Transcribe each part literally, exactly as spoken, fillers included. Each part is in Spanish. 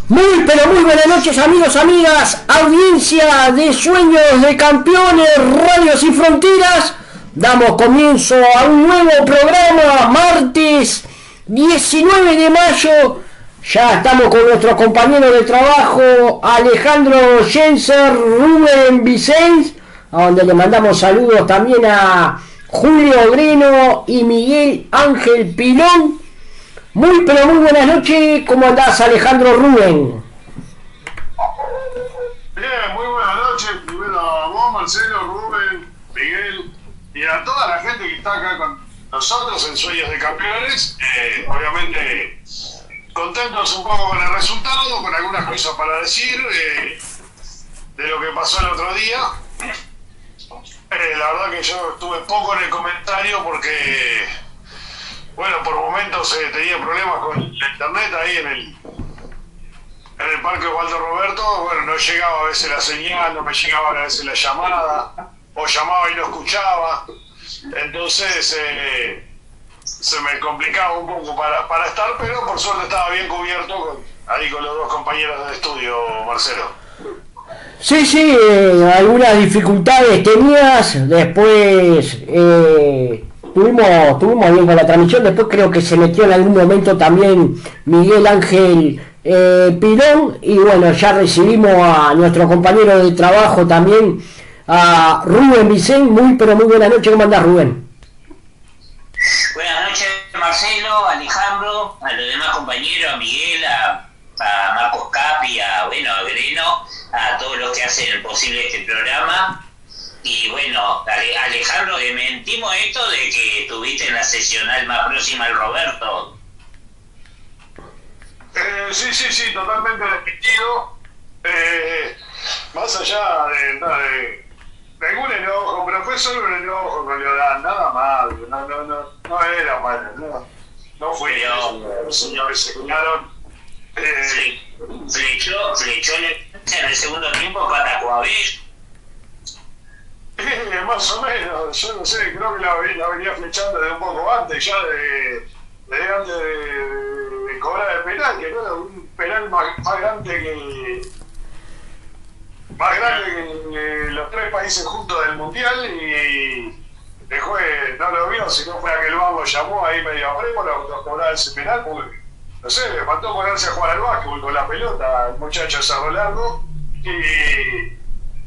Muy pero muy buenas noches, amigos, amigas, audiencia de Sueños de Campeones, Radio Sin Fronteras. Damos comienzo a un nuevo programa, martes diecinueve de mayo. Ya estamos con nuestros compañeros de trabajo, Alejandro Jenser, Rubén Vicens, a donde le mandamos saludos también a Julio Greno y Miguel Ángel Pilón. Muy pero muy buenas noches, ¿cómo andás, Alejandro, Rubén? Bien, muy buenas noches, primero a vos, Marcelo, Rubén, Miguel y a toda la gente que está acá con nosotros en Sueños de Campeones. Eh, obviamente contentos un poco con el resultado, con algunas cosas para decir eh, de lo que pasó el otro día. Eh, la verdad que yo estuve poco en el comentario porque, bueno, por momentos eh, tenía problemas con la internet ahí en el en el Parque Waldo Roberto. Bueno, no llegaba a veces la señal, no me llegaba a veces la llamada, o llamaba y no escuchaba. Entonces eh, se me complicaba un poco para, para estar, pero por suerte estaba bien cubierto con, ahí con los dos compañeros de estudio, Marcelo. Sí, sí, eh, algunas dificultades tenías, después eh, tuvimos, tuvimos bien con la transmisión, después creo que se metió en algún momento también Miguel Ángel eh, Pilón, y bueno, ya recibimos a nuestro compañero de trabajo también, a Rubén Vicens. Muy pero muy buenas noches, ¿cómo andás, Rubén? Buenas noches, Marcelo, Alejandro, a los demás compañeros, a Miguel, a, a Marcos Capi, a, bueno, a Greno, a todos los que hacen el posible este programa. Y bueno, Ale, Alejandro, que mentimos esto de que tuviste en la sesional más próxima al Roberto. Eh, sí, sí, sí, totalmente desmentido. Eh, más allá de, no, de, de algún enojo, pero fue solo un enojo con Leodán, nada más. No, no, no, no era malo, no, no fue yo. Los señores se cuidaron. Eh, flechó, flechó en el segundo tiempo Patacuabé. Eh, más o menos, yo no sé, creo que la, la venía flechando de un poco antes, ya de, de antes de, de, de cobrar el penal, que era un penal más, más grande que más grande que, que los tres países juntos del mundial, y el juez no lo vio, sino fue aquel vago, llamó ahí medio a primo, lo, lo cobraba ese penal, porque no sé, le faltó ponerse a jugar al básquetbol con la pelota, el muchacho Cerro Largo, y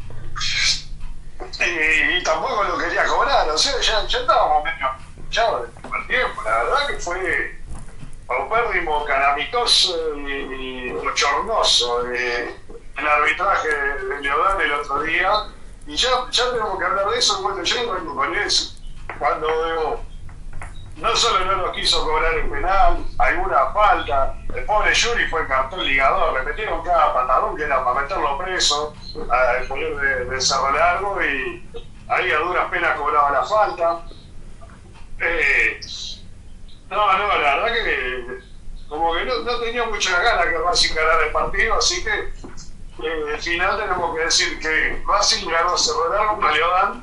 Y, y tampoco lo quería cobrar, o sea, ya, ya estábamos medio ya el tiempo. La verdad que fue paupérrimo, calamitoso y, y bochornoso eh, el arbitraje de Leodán el otro día, y ya, ya tenemos que hablar de eso. Bueno, yo vengo con eso, cuando digo, no solo no nos quiso cobrar el penal, alguna falta, el pobre Yuri fue cartón ligador, le metieron cada patadón que era para meterlo preso, al poder de, de Cerro Largo, y ahí a duras penas cobraba la falta. Eh, no, no, la verdad que como que no, no tenía mucha ganas que Racing ganara el partido, así que eh, al final tenemos que decir que Racing ganó a Cerro Largo, a Leodán,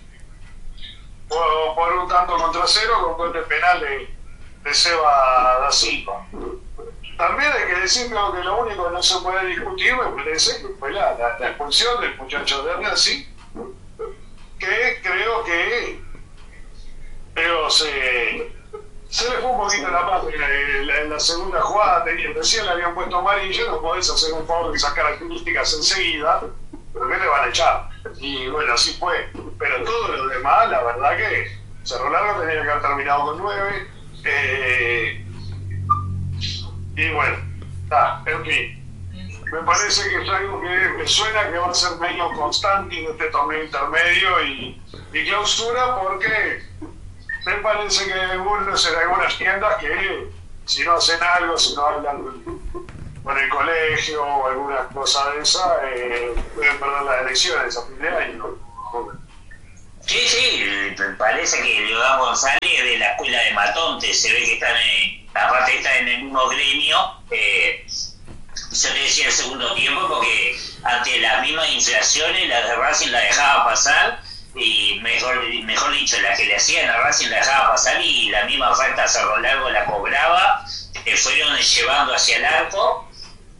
por, por un tanto contra cero, con gol de penal de, de Seba da Silva. También hay que decir que lo único que no se puede discutir, me parece, que fue la, la, la expulsión del muchacho de Racing, que creo que pero se, se le fue un poquito la patria en la, en la segunda jugada. Tenía, recién le habían puesto amarillo, no podés hacer un favor de sacar características enseguida, pero que le van a echar. Y bueno, así fue. Pero todo lo demás, la verdad que Cerro Largo tenía que haber terminado con nueve. Eh, y bueno, está, en fin. Me parece que es algo que me suena que va a ser medio constante en este torneo intermedio y, y clausura, porque me parece que hay algunos en algunas tiendas que si no hacen algo, si no hablan con el colegio o alguna cosa de esa, eh, pueden perder las elecciones a fin de año. Sí, sí, parece que Leodán González de la escuela de Matonte, se ve que están en, aparte está en el mismo gremio. eh, Yo te decía el segundo tiempo porque ante las mismas inflaciones las de Racing la dejaba pasar, y mejor, mejor dicho, las que le hacían a Racing la dejaba pasar, y la misma falta a Cerro Largo la cobraba, que fueron llevando hacia el arco,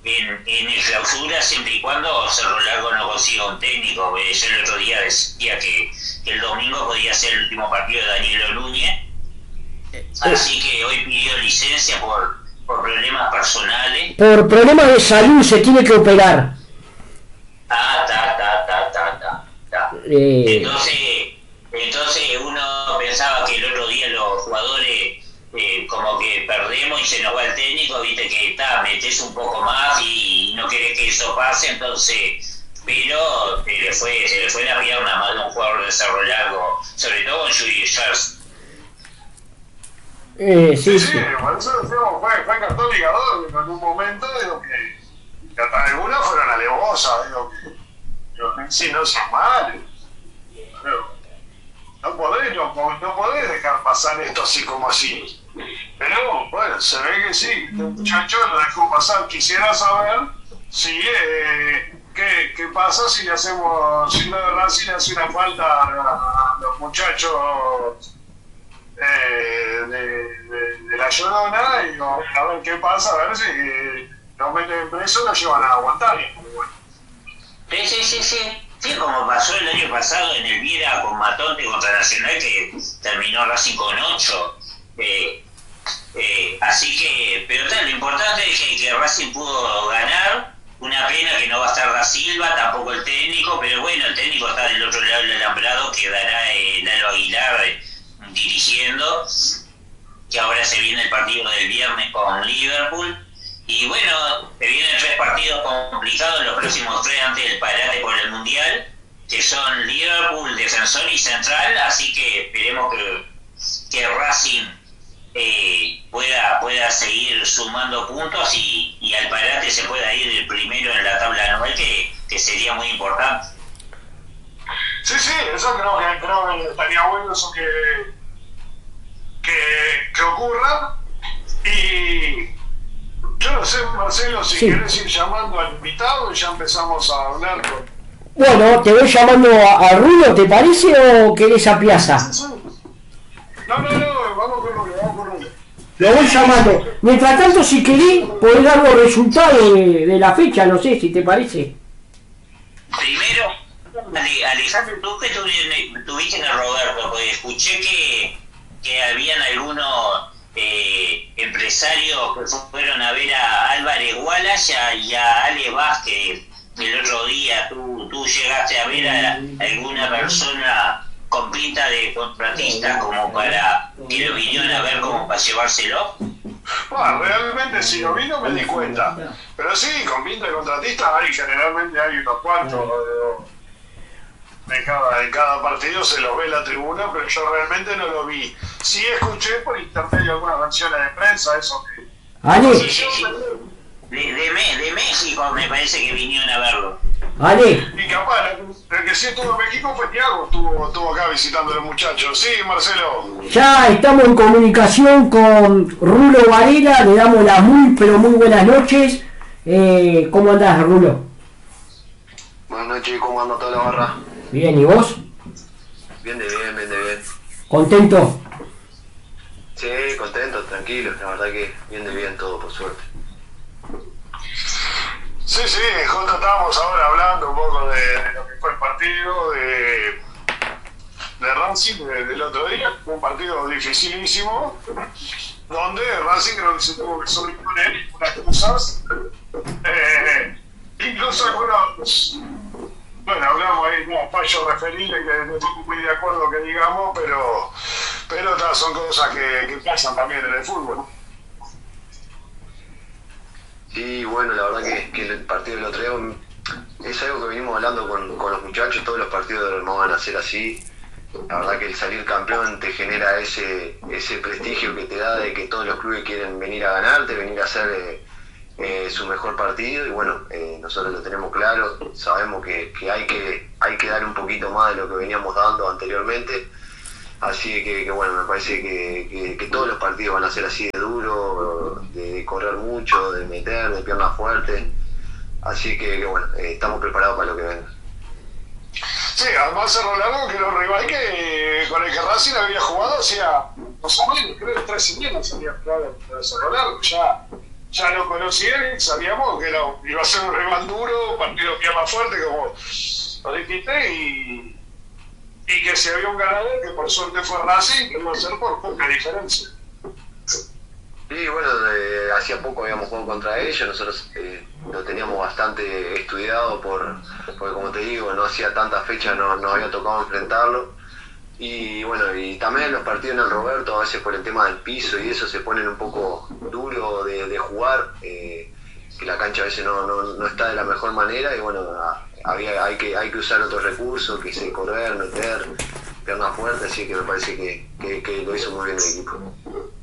en, en el clausura, siempre y cuando Cerro Largo no consiga un técnico. Yo el otro día decía que, que el domingo podía ser el último partido de Daniel Núñez, así que hoy pidió licencia por, por problemas personales. Por problemas de salud se tiene que operar. Ah, ta, ta, ta, ta, ta, ta. Eh... Entonces, entonces uno pensaba que el otro día los jugadores eh, como que perdemos y se nos va el técnico, viste que está, metes un poco más y no querés que eso pase, entonces, pero se le fue, se le fue la pierna más de un jugador de Cerro Largo, sobre todo con Julio Charles. Eh, sí, sí, sí. sí, por eso decimos, fue, fue cartón ligador en un momento, digo que, que hasta algunas fueron alevosas, digo que, digo, sí, no son mal, pero no podés, no, no podés dejar pasar esto así como así. Pero bueno, se ve que sí, este muchacho lo dejó pasar. Quisiera saber si eh, qué, qué pasa si le hacemos, si no de Racing le hace una falta a, a los muchachos eh, de, de, de la Llorona, y a ver qué pasa, a ver si eh, los meten preso y los llevan a aguantar. Bueno. Sí, sí, sí, sí. Sí, como pasó el año pasado en el Viera con Matonte contra Nacional, que terminó Racing con ocho. Eh, eh, así que, pero tal, lo importante es que, que Racing pudo ganar. Una pena que no va a estar Da Silva, tampoco el técnico, pero bueno, el técnico está del otro lado del alambrado, quedará eh, Lalo Aguilar eh, dirigiendo, que ahora se viene el partido del viernes con Liverpool. Y bueno, se vienen tres partidos complicados, los próximos tres antes del parate por el Mundial, que son Liverpool, Defensor y Central, así que esperemos que, que Racing eh, pueda, pueda seguir sumando puntos y, y al parate se pueda ir el primero en la tabla anual, que, que sería muy importante. Sí, sí, eso creo que, creo que estaría bueno, eso que, que, que ocurra. Y yo no sé, Marcelo, si sí. querés ir llamando al invitado y ya empezamos a hablar con... Bueno, te voy llamando a, a Rulo, ¿te parece, o querés a Piazza? Sí, sí. No, no, no, vamos con Rulo, vamos con Rulo. Lo voy llamando. Mientras tanto, si querés, podés dar los resultados de, de la fecha, no sé, si te parece. Primero, Ale, Alejandro, tú que tuviste en el Roberto, porque escuché que, que habían algunos... Eh, empresarios que fueron a ver a Álvarez Wallace y a Ale Vázquez. El otro día tú, tú llegaste a ver a alguna persona con pinta de contratista como para que lo vinieron a ver como para llevárselo. Bueno, realmente si lo vi no me di cuenta, pero sí, con pinta de contratista hay, generalmente hay unos cuantos de cada, de cada partido se lo ve en la tribuna, pero yo realmente no lo vi. Sí escuché por internet algunas versiones de prensa, eso que... Ale. Sí, sí, sí. De, de, de México me parece que vinieron a verlo. Ale. Y capaz, el que sí estuvo en México fue Thiago, estuvo, estuvo acá visitando a los muchachos. Sí, Marcelo. Ya estamos en comunicación con Rulo Varela, le damos las muy, pero muy buenas noches. Eh, ¿Cómo andás, Rulo? Buenas noches, ¿cómo anda toda la barra? Bien, ¿y vos? Bien de bien, bien de bien. ¿Contento? Sí, contento, tranquilo, la verdad que bien de bien todo, por suerte. Sí, sí, justo estábamos ahora hablando un poco de, de lo que fue el partido de, de Racing de, del otro día, un partido dificilísimo, donde Racing creo que se tuvo que sobreponer unas cosas, eh, incluso algunos... Bueno, hablamos ahí de unos fallos referibles que no estoy muy de acuerdo que digamos, pero pero ta, son cosas que, que pasan también en el fútbol. Sí, bueno, la verdad que, que el partido del otro día es algo que venimos hablando con, con los muchachos, todos los partidos no van a ser así. La verdad que el salir campeón te genera ese ese prestigio que te da de que todos los clubes quieren venir a ganarte, venir a hacer... Eh, Eh, su mejor partido, y bueno, eh, nosotros lo tenemos claro, sabemos que, que hay que hay que dar un poquito más de lo que veníamos dando anteriormente, así que, que bueno, me parece que, que, que todos los partidos van a ser así de duro, de, de correr mucho, de meter, de piernas fuertes, así que, que bueno, eh, estamos preparados para lo que venga. Sí, además Cerro Largo, que era un rival que con el que Racing había jugado hacía más o menos, creo que tres semanas había jugado en Cerro Largo, ya ya lo conocían y sabíamos que era, iba a ser un rival duro, un partido que iba más fuerte, como lo dijiste, y, y que si había un ganador, que por suerte fue Racing, que iba a ser por poca diferencia. Sí, bueno, eh, hacía poco habíamos jugado contra ellos, nosotros eh, lo teníamos bastante estudiado por, porque como te digo, no hacía tantas fechas, no nos había tocado enfrentarlo. Y bueno, y también los partidos en el Roberto, a veces por el tema del piso y eso, se ponen un poco duro de, de jugar, eh, que la cancha a veces no, no, no está de la mejor manera, y bueno, había, hay, que, hay que usar otros recursos, que se correr, meter, piernas fuertes, así que me parece que, que, que lo hizo muy bien el equipo.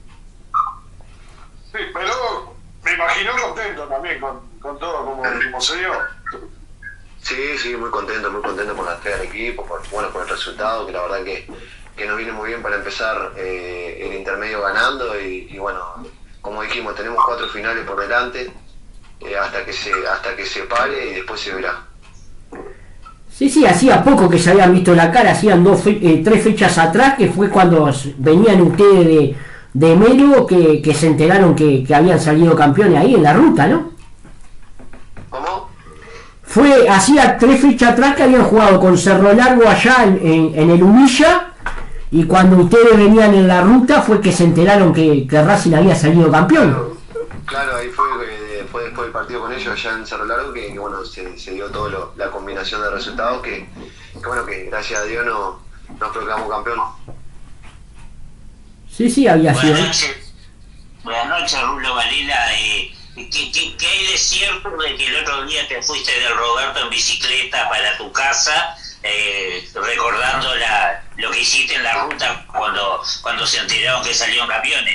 Sí, pero me imagino contento también con, con todo como, como se dio. Sí, sí, muy contento, muy contento por la entrega del equipo, por, bueno, por el resultado, que la verdad que, que nos viene muy bien para empezar eh, el intermedio ganando y, y bueno, como dijimos, tenemos cuatro finales por delante eh, hasta que se hasta que se pare y después se verá. Sí, sí, hacía poco que se habían visto la cara, hacían dos fe eh, tres fechas atrás, que fue cuando venían ustedes de, de Melo, que, que se enteraron que, que habían salido campeones ahí en la ruta, ¿no? ¿Cómo? Fue, hacía tres fechas atrás que habían jugado con Cerro Largo allá en, en, en el Humilla, y cuando ustedes venían en la ruta fue que se enteraron que, que Racing había salido campeón. Claro, ahí fue, eh, fue después del partido con ellos allá en Cerro Largo que, que bueno, se, se dio toda la combinación de resultados que, que bueno, que gracias a Dios no, nos proclamó campeón. Sí, sí, había sido. Buenas noches, buenas noches, Rulo Varela. Eh, ¿qué, qué, ¿Qué hay de cierto de que el otro día te fuiste del Roberto en bicicleta para tu casa, eh, recordando la, lo que hiciste en la ruta cuando, cuando se enteraron que salieron campeones?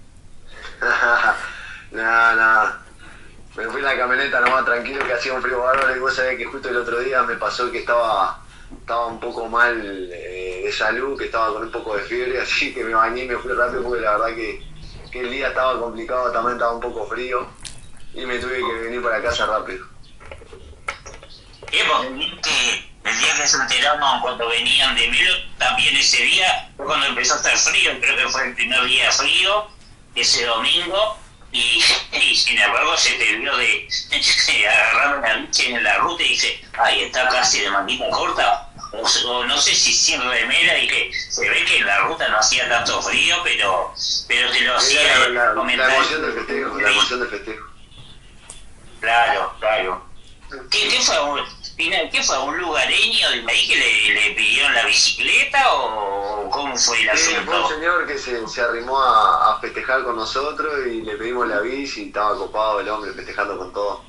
Nada, nada. Me fui en la camioneta nomás tranquilo, que hacía un frío bárbaro, y vos sabés que justo el otro día me pasó que estaba estaba un poco mal eh, de salud, que estaba con un poco de fiebre, así que me bañé y me fui rápido porque la verdad que, que el día estaba complicado, también estaba un poco frío y me tuve que venir para casa rápido. Eh, porque el día que se enteraron cuando venían de Melo, también ese día fue cuando empezó a estar frío, creo que fue el primer día frío, ese domingo, y, y sin embargo se te vio de, de agarrar una bicha en la ruta y dice, ay, está casi de manguita corta, o, o no sé si sin remera, y que se ve que en la ruta no hacía tanto frío, pero pero te lo hacía la, la, comentar. La emoción del festejo, la emoción del festejo. Claro, claro. ¿Qué, qué fue un, ¿Qué fue un lugareño de ahí que le, le pidieron la bicicleta o cómo fue el Sí, asunto? fue un señor que se, se arrimó a, a festejar con nosotros y le pedimos la bici y estaba copado el hombre festejando con todo.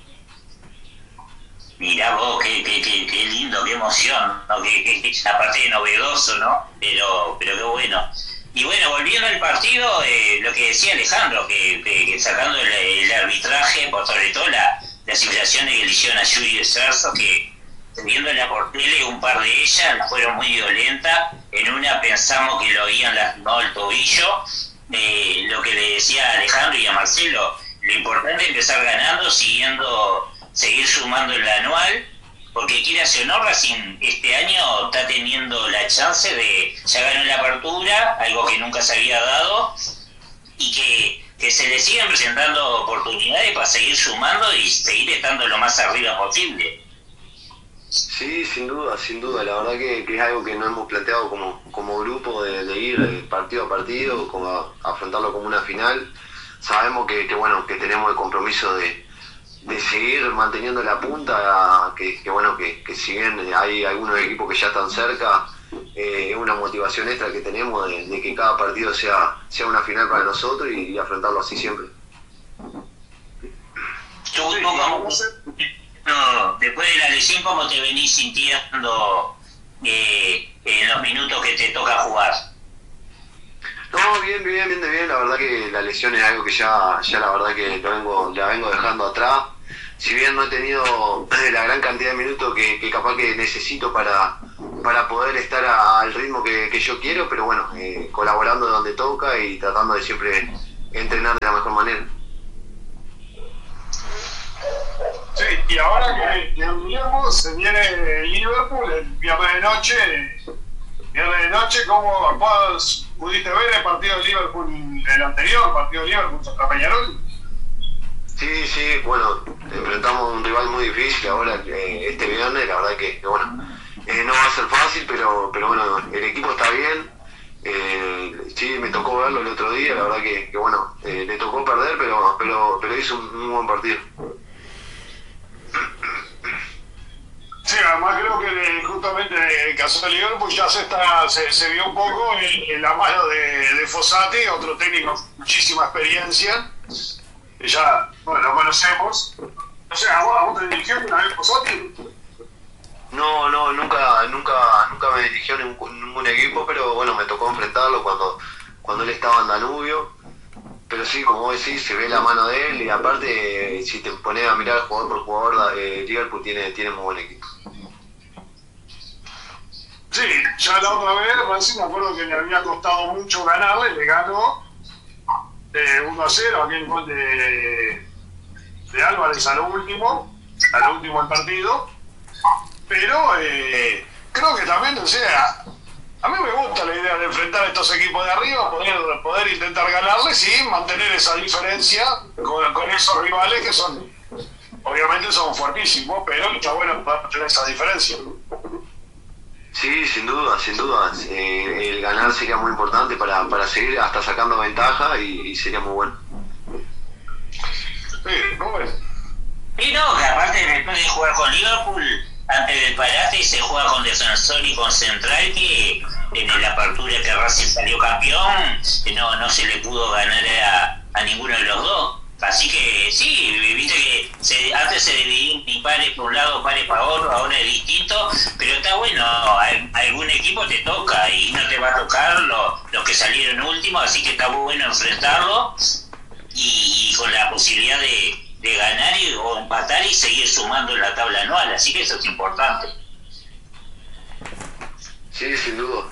Mirá vos, qué, qué, qué, qué lindo, qué emoción, ¿no? Qué, qué, qué, aparte de novedoso, ¿no? Pero, pero qué bueno. Y bueno, volviendo al partido, eh, lo que decía Alejandro, que, que, que sacando el, el arbitraje, por sobre todo la, las simulaciones que le hicieron a Yuri de Cerzo, que viéndola por tele, un par de ellas fueron muy violentas. En una pensamos que lo habían lastimado el tobillo. Eh, lo que le decía a Alejandro y a Marcelo, lo importante es empezar ganando, siguiendo, seguir sumando el anual, porque quiera o no, Racing este año está teniendo la chance de, ya ganó la apertura, algo que nunca se había dado, y que, que se le sigan presentando oportunidades para seguir sumando y seguir estando lo más arriba posible. Sí, sin duda, sin duda. La verdad que, que es algo que nos hemos planteado como, como grupo de, de ir partido a partido, como a, a afrontarlo como una final. Sabemos que, que bueno, que tenemos el compromiso de, de seguir manteniendo la punta, que, que bueno, que, que si bien hay algunos equipos que ya están cerca, eh, es una motivación extra que tenemos de, de que cada partido sea, sea una final para nosotros y, y afrontarlo así siempre. ¿Tú, tú cómo, no, después de la lesión, cómo te venís sintiendo eh, en los minutos que te toca jugar? No, bien, bien, bien, bien. La verdad que la lesión es algo que ya, ya la verdad que lo vengo, la vengo dejando atrás. Si bien no he tenido la gran cantidad de minutos que, que capaz que necesito para, para poder estar a, al ritmo que, que yo quiero, pero bueno, eh, colaborando donde toca y tratando de siempre entrenar de la mejor manera. Sí, y ahora que, que olvidamos, se viene Liverpool el viernes de noche. Viernes de noche, ¿cómo vos pudiste ver el partido de Liverpool, el anterior partido de Liverpool contra Peñarol? Sí, sí, bueno, enfrentamos a un rival muy difícil ahora eh, este viernes, la verdad que, que bueno, eh, no va a ser fácil, pero, pero bueno, el equipo está bien. Eh, sí, me tocó verlo el otro día, la verdad que, que bueno, eh, le tocó perder, pero, pero, pero hizo un, un buen partido. Sí, además creo que eh, justamente en el caso de Liverpool ya se está se, se vio un poco en, en la mano de, de Fossati, otro técnico con muchísima experiencia, que ya, bueno, lo conocemos. O sea, ¿a vos, a vos te dirigió una vez Fossati? No, no, nunca, nunca, nunca me dirigió ningún, ningún equipo, pero bueno, me tocó enfrentarlo cuando, cuando él estaba en Danubio. Pero sí, como vos decís, se ve la mano de él y aparte, si te pones a mirar jugador por jugador, eh, Liverpool tiene, tiene muy buen equipo. Sí, ya la otra vez, Racing me acuerdo que le había costado mucho ganarle, le ganó eh, uno a cero, aquel gol de, de Álvarez a lo último, a lo último del partido, pero eh, creo que también, o sea, a mí me gusta la idea de enfrentar a estos equipos de arriba, poder, poder intentar ganarles y mantener esa diferencia con, con esos rivales que son, obviamente son fuertísimos, pero está bueno poder tener esa diferencia. Sí, sin duda, sin duda. Eh, el ganar sería muy importante para, para seguir hasta sacando ventaja y, y sería muy bueno. Sí, muy bueno. Y no, que aparte después de jugar con Liverpool, antes del parate se juega con Defensor y con Central, que en la apertura que Racing salió campeón, no, no se le pudo ganar a, a ninguno de los dos. Así que sí, viste que se, antes se dividían y pares por un lado, pares para otro, ahora es distinto, pero está bueno, a, a algún equipo te toca y no te va a tocar lo, los que salieron últimos, así que está bueno enfrentarlo y, y con la posibilidad de, de ganar y, o empatar y seguir sumando en la tabla anual, así que eso es importante. Sí, sin duda.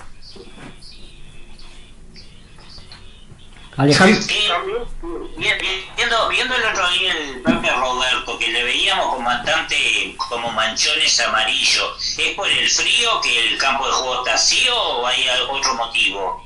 Alejandro. Sí, viendo, viendo el otro día el Pepe Roberto, que le veíamos como bastante como manchones amarillos, ¿es por el frío que el campo de juego está así o hay otro motivo?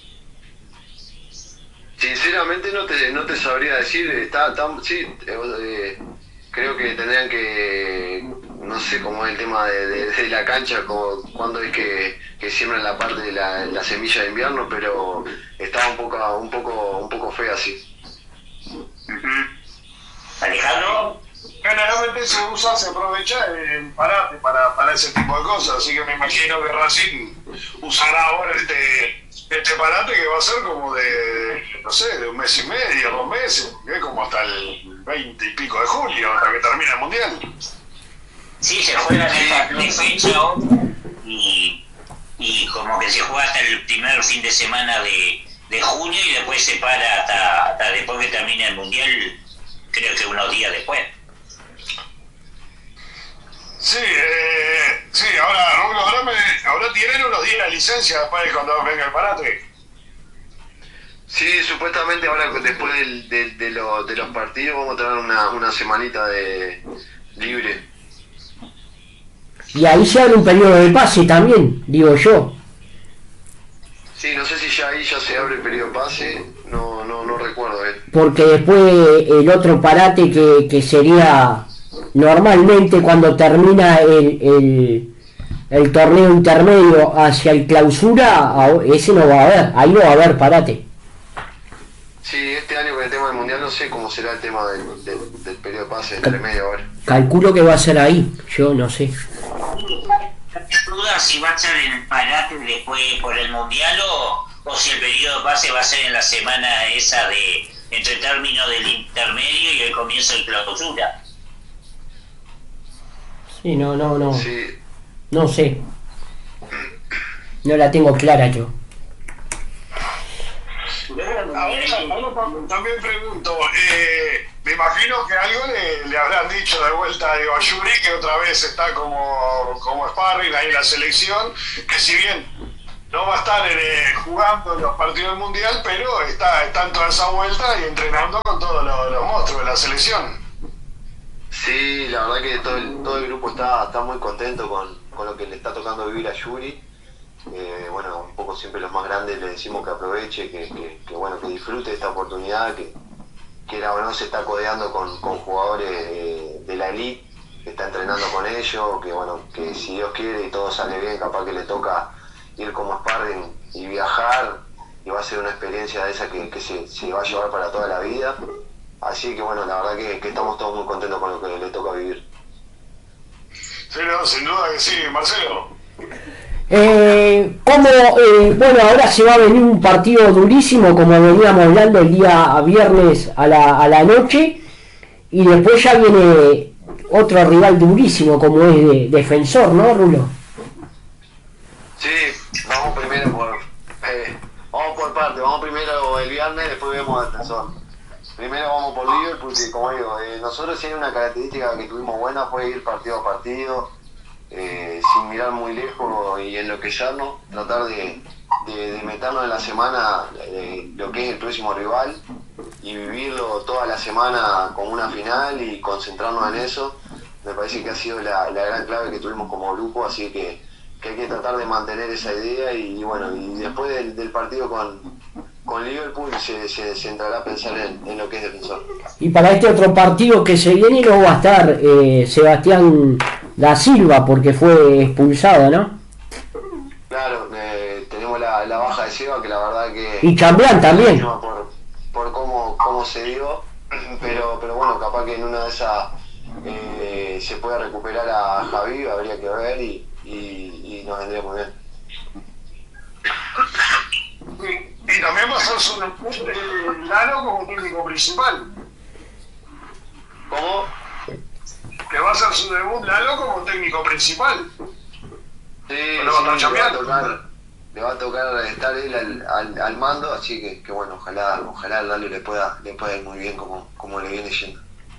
Sinceramente no te, no te sabría decir, está, está sí, eh, creo que tendrían que, no sé cómo es el tema de, de, de la cancha, como, cuándo es que, que siembran la parte de la, la semilla de invierno, pero estaba un poco, un poco, un poco fea así. Uh-huh. Alejandro. Generalmente se usa, se aprovecha el parate para, para ese tipo de cosas, así que me imagino que Racing usará ahora este, este parate que va a ser como de, no sé, de un mes y medio, dos meses, que es como hasta el veinte y pico de julio, hasta que termine el Mundial. Sí, se juega en esta fecha y, y como que se juega hasta el primer fin de semana de, de junio y después se para hasta, hasta después que termine el Mundial, creo que unos días después. Sí, eh, sí, ahora, ahora, me, ahora tienen unos días de licencia después de cuando venga el parate. Sí, supuestamente ahora después del, de, de, lo, de los partidos vamos a tener una, una semanita de libre. Y ahí se abre un periodo de pase también, digo yo. Sí, no sé si ya ahí ya se abre el periodo de pase, no, no, no recuerdo. Eh. Porque después el otro parate que, que sería normalmente cuando termina el, el, el torneo intermedio hacia el clausura, ese no va a haber, ahí no va a haber parate. Sí, este año con el tema del mundial no sé cómo será el tema del, del, del periodo de pase entre medio ahora. Calculo que va a ser ahí, yo no sé. ¿Duda si va a ser el parate después por el mundial o, o si el periodo de pase va a ser en la semana esa de entre término del intermedio y el comienzo de clausura? Sí, no, no, no. Sí. No sé. No la tengo clara yo. Ahora, también pregunto, eh, me imagino que algo le, le habrán dicho de vuelta a Ayuri, que otra vez está como, como sparring ahí en la selección, que si bien no va a estar eh, jugando en los partidos del mundial, pero está, está en toda esa vuelta y entrenando con todos los, los monstruos de la selección. Sí, la verdad que todo el, todo el grupo está, está muy contento con, con lo que le está tocando vivir a Yuri. Eh, bueno, un poco siempre los más grandes le decimos que aproveche, que, que, que bueno, que disfrute esta oportunidad, que, que o no se está codeando con, con jugadores de, de la elite, que está entrenando con ellos, que bueno, que si Dios quiere y todo sale bien, capaz que le toca ir como sparring y viajar, y va a ser una experiencia de esa que, que se, se va a llevar para toda la vida. Así que bueno, la verdad que, que estamos todos muy contentos con lo que le toca vivir. Sí, no, sin duda que sí, Marcelo. Eh, como, eh, bueno, ahora se va a venir un partido durísimo, como veníamos hablando el día viernes a la, a la noche, y después ya viene otro rival durísimo como es de, Defensor, ¿no, Rulo? Sí, vamos primero por eh, vamos por parte, vamos primero el viernes, después vemos a Defensor. Primero vamos por Liverpool, porque como digo, eh, nosotros sí hay una característica que tuvimos buena, fue ir partido a partido, eh, sin mirar muy lejos y enloquecernos, tratar de, de, de meternos en la semana eh, lo que es el próximo rival y vivirlo toda la semana como una final y concentrarnos en eso. Me parece que ha sido la, la gran clave que tuvimos como grupo, así que, que hay que tratar de mantener esa idea y, y bueno, y después del, del partido con, con Liverpool se, se, se entrará a pensar en, en lo que es Defensor. Y para este otro partido que se viene no va a estar eh, Sebastián da Silva porque fue expulsado, ¿no? Claro, eh, tenemos la, la baja de Seba, que la verdad que... Y Chamblán también. Por, por cómo, cómo se dio, pero, pero bueno, capaz que en una de esas eh, se puede recuperar a Javi, habría que ver y, y, y nos vendría muy bien. Y, y también va a ser su debut de Lalo como técnico principal. ¿Cómo? Que va a ser su debut Lalo como técnico principal. Sí, Pero sí, va a estar le va a cambiando. tocar, le va a tocar estar él al, al, al mando, así que, que bueno, ojalá, ojalá a Lalo le pueda, le pueda ir muy bien como, como le viene yendo.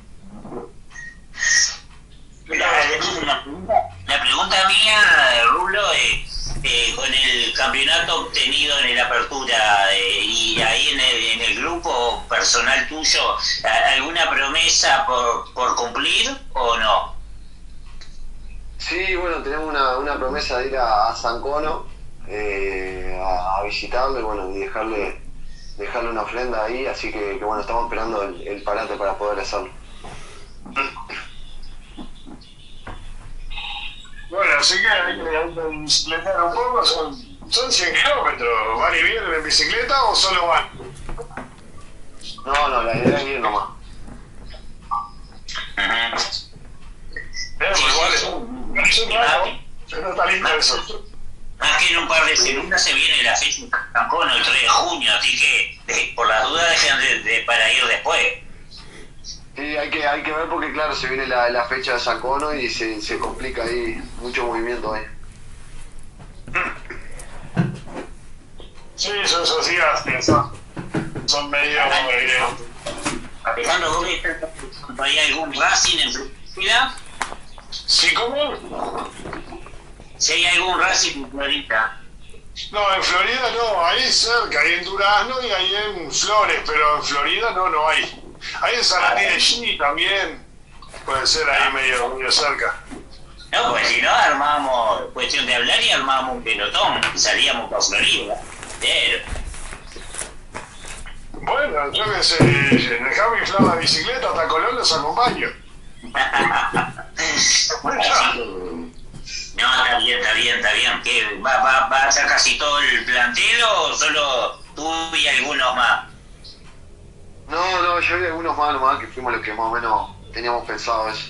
La, la, la pregunta mía, Rulo, eh, eh, con el campeonato obtenido en el Apertura eh, y ahí en el, en el grupo personal tuyo, ¿alguna promesa por, por cumplir o no? Sí, bueno, tenemos una, una promesa de ir a, a San Cono eh, a, a visitarlo y bueno, y dejarle, dejarle una ofrenda ahí, así que, que bueno, estamos esperando el, el parate para poder hacerlo. Bueno, así que hay que, hay que bicicletear un poco, son, son cien kilómetros. ¿Van y vienen en bicicleta o solo van? No, no, la idea es ir nomás. Eh, pues igual es un, es un rato, pero está lindo eso. Más que en un par de semanas se viene la fecha de Cancún el tres de junio, así que de, por las dudas dejan de, de, para ir después. Sí, hay que, hay que ver porque claro, se viene la, la fecha de San Cono y se, se complica ahí, mucho movimiento ahí. Sí, esos, esos días son, son medio... Eh, Alejandro, ¿vos ves hay algún Racing en Florida? ¿Sí, cómo? Si hay algún Racing en Florida. No, en Florida no, ahí cerca, hay en Durazno y ahí en Flores, pero en Florida no, no hay. Ahí en Saratí de Gini también puede ser ahí medio, medio cerca. No, pues si no, armábamos, cuestión de hablar y armábamos un pelotón, salíamos por Florida. Pero... Bueno, yo que sé, dejame inflar la bicicleta hasta Colón, los acompaño. No, está bien, está bien, está bien. ¿Qué, va, va, ¿Va a ser casi todo el plantel o solo tú y algunos más? No, no, yo vi algunos más nomás que fuimos los que más o menos teníamos pensado eso.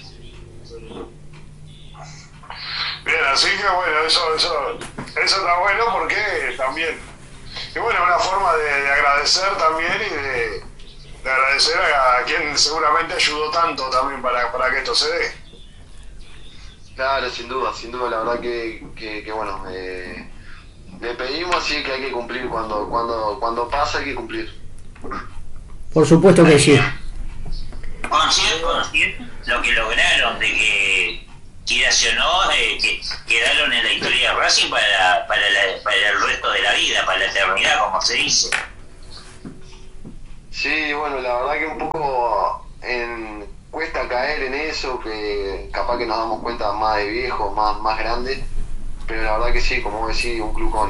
Bien, así que bueno, eso, eso, eso está bueno porque también, y bueno, una forma de, de agradecer también y de, de agradecer a, a quien seguramente ayudó tanto también para, para que esto se dé. Claro, sin duda, sin duda, la verdad que, que, que bueno, eh, le pedimos así que hay que cumplir, cuando, cuando, cuando pasa hay que cumplir. Por supuesto que sí. Consciente, consciente lo que lograron de que, quieras o no, eh, que quedaron en la historia de Racing para, para, la, para el resto de la vida, para la eternidad, como se dice. Sí, bueno, la verdad que un poco en, cuesta caer en eso, que capaz que nos damos cuenta más de viejos, más, más grandes, pero la verdad que sí, como decís, un club con,